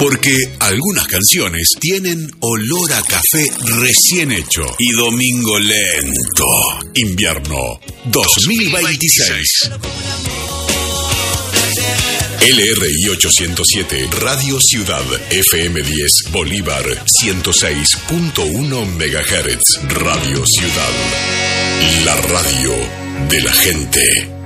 Porque algunas canciones tienen olor a café recién hecho y domingo lento. Invierno 2026. LRI 807, Radio Ciudad, FM 10, Bolívar, 106.1 MHz, Radio Ciudad. La radio de la gente.